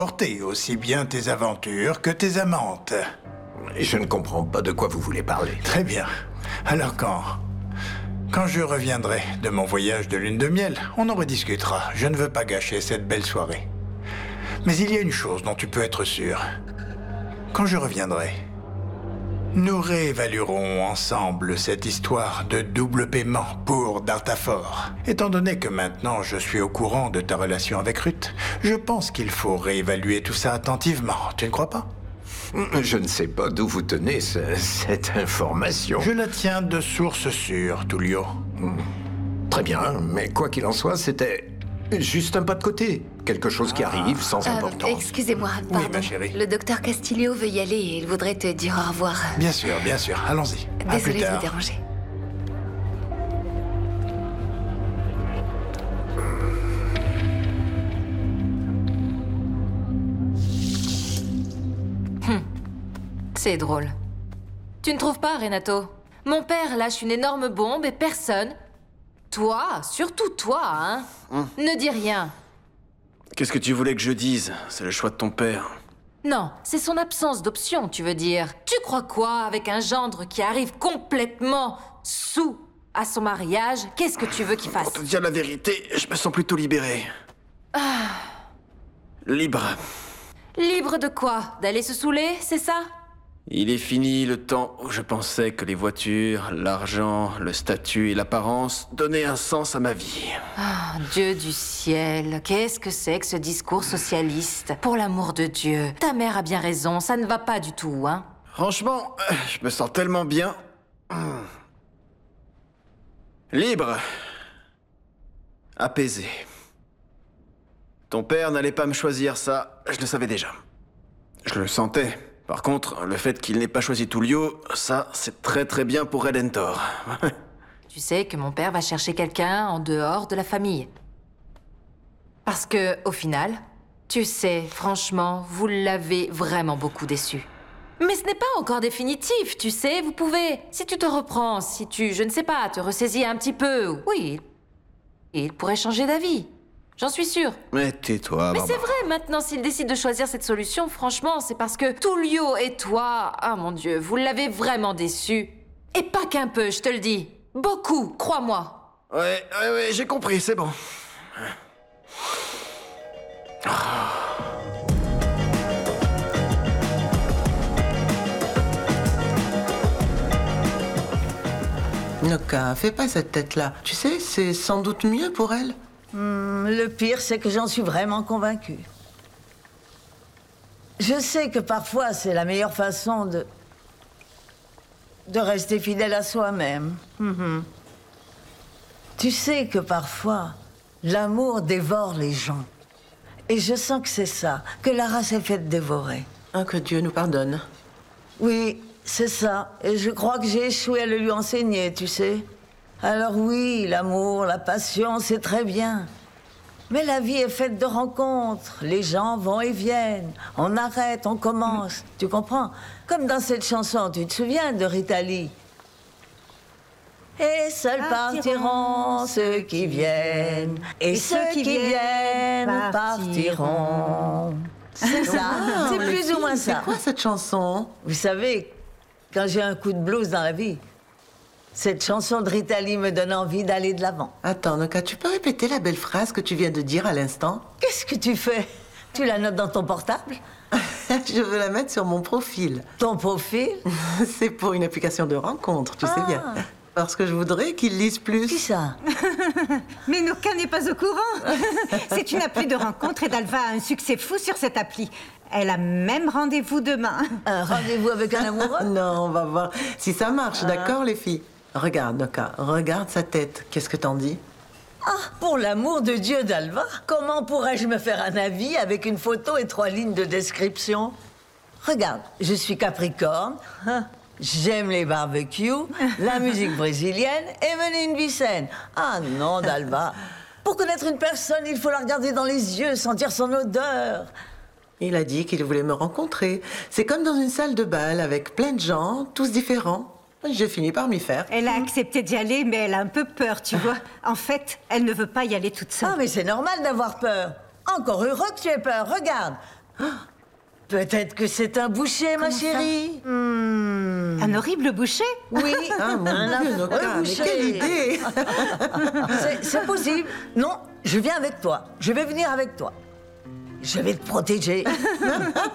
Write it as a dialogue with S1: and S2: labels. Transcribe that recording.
S1: porter aussi bien tes aventures que tes amantes.
S2: Je ne comprends pas de quoi vous voulez parler.
S1: Très bien. Alors quand je reviendrai de mon voyage de lune de miel, on en rediscutera. Je ne veux pas gâcher cette belle soirée. Mais il y a une chose dont tu peux être sûr. Quand je reviendrai, nous réévaluerons ensemble cette histoire de double paiement pour Dartafor. Étant donné que maintenant je suis au courant de ta relation avec Ruth, je pense qu'il faut réévaluer tout ça attentivement. Tu ne crois pas?
S2: Je ne sais pas d'où vous tenez cette information.
S1: Je la tiens de source sûre, Tullio.
S2: Très bien, mais quoi qu'il en soit, c'était juste un pas de côté. Quelque chose qui arrive sans importance.
S3: Excusez-moi, pardon.
S1: ma chérie.
S3: Le docteur Castillo veut y aller et il voudrait te dire au revoir.
S1: Bien sûr, allons-y. À plus
S3: Désolée de
S1: tard.
S3: vous déranger.
S4: C'est drôle. Tu ne trouves pas, Renato? Mon père lâche une énorme bombe et personne... Toi, surtout toi, hein, ne dis rien.
S5: Qu'est-ce que tu voulais que je dise? C'est le choix de ton père.
S4: Non, c'est son absence d'option, tu veux dire. Tu crois quoi avec un gendre qui arrive complètement sous à son mariage? Qu'est-ce que tu veux qu'il fasse?
S5: Pour te dire la vérité, je me sens plutôt libéré. Libre.
S4: Libre de quoi? D'aller se saouler, c'est ça?
S5: Il est fini le temps où je pensais que les voitures, l'argent, le statut et l'apparence donnaient un sens à ma vie.
S4: Ah, Dieu du ciel, qu'est-ce que c'est que ce discours socialiste? Pour l'amour de Dieu, ta mère a bien raison, ça ne va pas du tout, hein?
S5: Franchement, je me sens tellement bien. Libre. Apaisé. Ton père n'allait pas me choisir, ça, je le savais déjà. Je le sentais. Par contre, le fait qu'il n'ait pas choisi Tullio, ça, c'est très très bien pour Redentor.
S4: Tu sais que mon père va chercher quelqu'un en dehors de la famille. Parce que, au final, tu sais, franchement, vous l'avez vraiment beaucoup déçu. Mais ce n'est pas encore définitif, tu sais, vous pouvez... Si tu te reprends, si tu, je ne sais pas, te ressaisis un petit peu, oui, il pourrait changer d'avis. J'en suis sûre.
S5: Mais tais-toi,
S4: Mais
S5: Barbara.
S4: c'est vrai, maintenant, s'il décide de choisir cette solution, franchement, c'est parce que Tullio et toi, ah mon Dieu, vous l'avez vraiment déçu. Et pas qu'un peu, je te le dis. Beaucoup, crois-moi.
S5: Ouais, j'ai compris, c'est bon.
S6: Noka, fais pas cette tête-là. Tu sais, c'est sans doute mieux pour elle.
S7: Le pire, c'est que j'en suis vraiment convaincue. Je sais que parfois, c'est la meilleure façon de rester fidèle à soi-même. Tu sais que parfois, l'amour dévore les gens. Et je sens que c'est ça, que la race est faite dévorer.
S6: Ah, que Dieu nous pardonne.
S7: Oui, c'est ça. Et je crois que j'ai échoué à le lui enseigner, tu sais. Alors oui, l'amour, la passion, c'est très bien. Mais la vie est faite de rencontres. Les gens vont et viennent. On arrête, on commence. Tu comprends? Comme dans cette chanson, tu te souviens de Rita Lee? Et seuls partiront ceux qui viennent. Et ceux qui viennent partiront. C'est ça. C'est plus ou moins ça.
S6: C'est quoi cette chanson?
S7: Vous savez, quand j'ai un coup de blues dans la vie, cette chanson de Rita Lee me donne envie d'aller de l'avant.
S6: Attends, Noka, tu peux répéter la belle phrase que tu viens de dire à l'instant?
S7: Qu'est-ce que tu fais? Tu la notes dans ton portable?
S6: Je veux la mettre sur mon profil.
S7: Ton profil?
S6: C'est pour une application de rencontre, tu sais bien. Parce que je voudrais qu'ils lisent plus.
S7: Qui ça?
S8: Mais Noka n'est pas au courant. C'est une appli de rencontre et Dalva a un succès fou sur cette appli. Elle a même rendez-vous demain.
S7: Un rendez-vous avec un amoureux?
S6: Non, on va voir si ça marche, d'accord, les filles? Regarde, Noka, regarde sa tête. Qu'est-ce que t'en dis?
S7: Ah, pour l'amour de Dieu, Dalva, comment pourrais-je me faire un avis avec une photo et 3 lignes de description? Regarde, je suis Capricorne, j'aime les barbecues, la musique brésilienne et mener une vie saine. Ah non, Dalva, pour connaître une personne, il faut la regarder dans les yeux, sentir son odeur.
S6: Il a dit qu'il voulait me rencontrer. C'est comme dans une salle de bal avec plein de gens, tous différents. J'ai fini par m'y faire.
S8: Elle a accepté d'y aller, mais elle a un peu peur, tu vois. En fait, elle ne veut pas y aller toute seule.
S7: Ah, mais c'est normal d'avoir peur. Encore heureux que tu aies peur, regarde. Peut-être que c'est un boucher, ma
S8: Comment ça
S7: chérie.
S8: Un horrible boucher?
S7: Oui,
S6: Ah mon Dieu, Noka, mais
S7: boucher.
S6: quelle idée!
S7: C'est possible. Non, je viens avec toi. Je vais venir avec toi. Je vais te protéger.